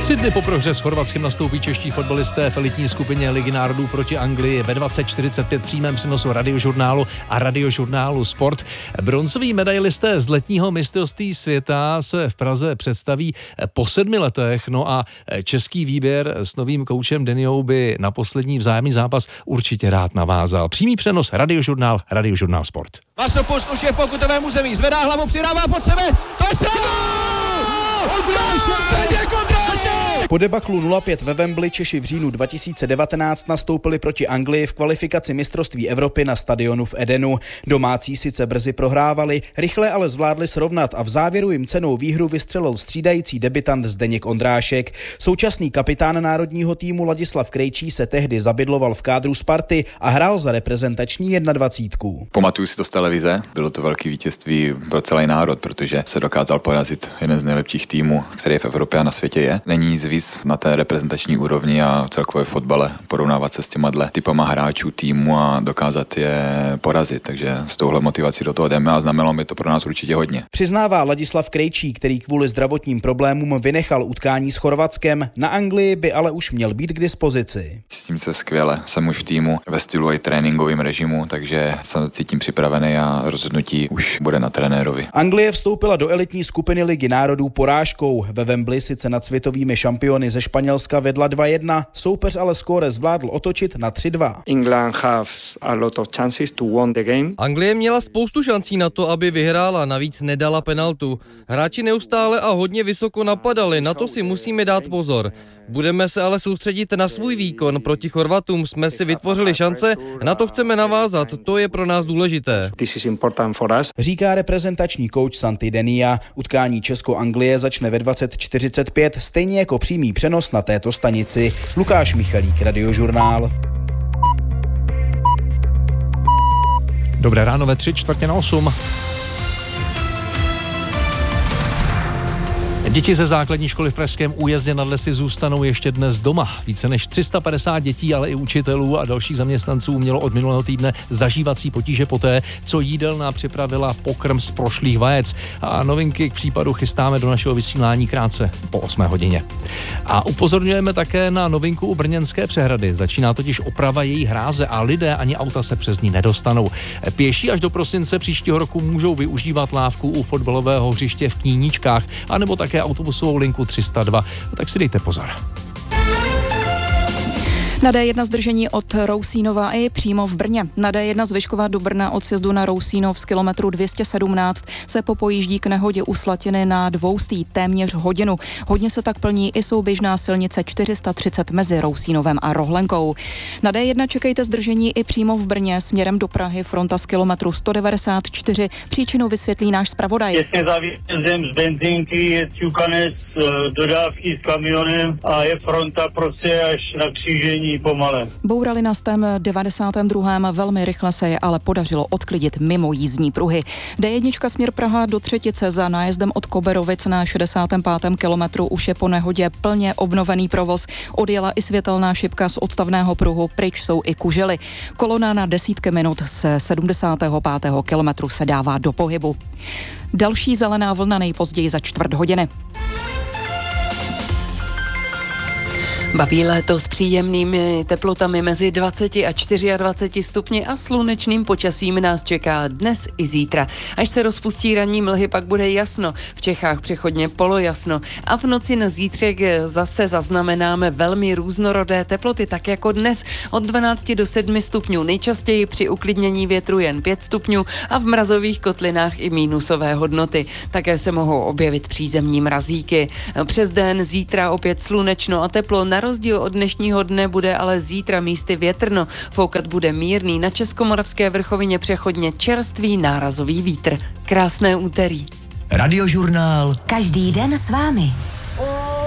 3 dny po prohře s Chorvatskem nastoupí čeští fotbalisté v elitní skupině Ligy národů proti Anglii ve 20:45 přímém přenosu Radiožurnálu a Radiožurnálu Sport. Bronzoví medailisté z letního mistrovství světa se v Praze představí po 7 letech, no a český výběr s novým koučem Deniou by na poslední vzájemný zápas určitě rád navázal. Přímý přenos Radiožurnál, Radiožurnál Sport. Masopust už je v pokutovém území, zvedá hlavu, přidává pod sebe, to je Po debaklu 0-5 ve Wembley Češi v říjnu 2019 nastoupili proti Anglii v kvalifikaci mistrovství Evropy na stadionu v Edenu. Domácí sice brzy prohrávali, rychle ale zvládli srovnat a v závěru jim cenou výhru vystřelil střídající debutant Zdeněk Ondrášek. Současný kapitán národního týmu Ladislav Krejčí se tehdy zabydloval v kádru Sparty a hrál za reprezentační 21. Pamatuju si to z televize, bylo to velké vítězství pro celý národ, protože se dokázal porazit jeden z nejlepších týmů, který v Evropě a na světě je. Není nic víc na té reprezentační úrovni a celkové fotbale porovnávat se s těma typama hráčů týmu a dokázat je porazit. Takže s touhle motivací do toho jdeme a znamenalo mi to pro nás určitě hodně. Přiznává Ladislav Krejčí, který kvůli zdravotním problémům vynechal utkání s Chorvatskem. Na Anglii by ale už měl být k dispozici. Cítím se skvěle, jsem už v týmu ve stylu i tréninkovým režimu, takže se cítím připravený a rozhodnutí už bude na trenérovi. Anglie vstoupila do elitní skupiny Ligy národů porážkou. Ve Wembley sice nad světovými šampiony ze Španělska vedla 2-1, soupeř ale skóre zvládl otočit na 3-2. Anglie měla spoustu šancí na to, aby vyhrála, navíc nedala penaltu. Hráči neustále a hodně vysoko napadali, na to si musíme dát pozor. Budeme se ale soustředit na svůj výkon. Proti Chorvatům jsme si vytvořili šance, na to chceme navázat, to je pro nás důležité. Říká reprezentační kouč Santi Denia. Utkání Česko-Anglie začne ve 20:45, stejně jako přímý přenos na této stanici. Lukáš Michalík, Radiožurnál. Dobré ráno ve 7:45. Děti ze základní školy v pražském Újezdě nad Lesy zůstanou ještě dnes doma. Více než 350 dětí, ale i učitelů a dalších zaměstnanců mělo od minulého týdne zažívací potíže poté, co jídelna připravila pokrm z prošlých vajec. A novinky k případu chystáme do našeho vysílání krátce po 8 hodině. A upozorňujeme také na novinku u Brněnské přehrady. Začíná totiž oprava její hráze a lidé ani auta se přes ní nedostanou. Pěší až do prosince příštího roku můžou využívat lávku u fotbalového hřiště v Kníničkách, anebo také autobusovou linku 302, tak si dejte pozor. Na D1 zdržení od Rousínova i přímo v Brně. Na D1 z Vyškova do Brna od sjezdu na Rousínov z kilometru 217 se popojíždí k nehodě u Slatiny na Dvoustý téměř hodinu. Hodně se tak plní i souběžná silnice 430 mezi Rousínovem a Rohlenkou. Na D1 čekejte zdržení i přímo v Brně směrem do Prahy, fronta z kilometru 194. Příčinu vysvětlí náš zpravodaj. Těsně za výjezdem z benzínky je ťukanec dodávky s kamionem a je fronta prostě až na křížení pomale. Bourali na stem 92. Velmi rychle se je ale podařilo odklidit mimo jízdní pruhy. D1 směr Praha do Třetice za nájezdem od Koberovic na 65. kilometru už je po nehodě plně obnovený provoz. Odjela i světelná šipka z odstavného pruhu, pryč jsou i kužely. Kolona na desítky minut se 75. kilometru se dává do pohybu. Další zelená vlna nejpozději za 4 hodiny. Baví léto s příjemnými teplotami mezi 20 a 24 stupni a slunečným počasím nás čeká dnes i zítra. Až se rozpustí ranní mlhy, pak bude jasno. V Čechách přechodně polojasno. A v noci na zítřek zase zaznamenáme velmi různorodé teploty, tak jako dnes od 12 do 7 stupňů. Nejčastěji při uklidnění větru jen 5 stupňů a v mrazových kotlinách i mínusové hodnoty. Také se mohou objevit přízemní mrazíky. Přes den zítra opět slunečno a teplo. Na rozdíl od dnešního dne bude ale zítra místy větrno. Foukat bude mírný, na Českomoravské vrchovině přechodně čerstvý nárazový vítr. Krásné úterý. Radiožurnál. Každý den s vámi.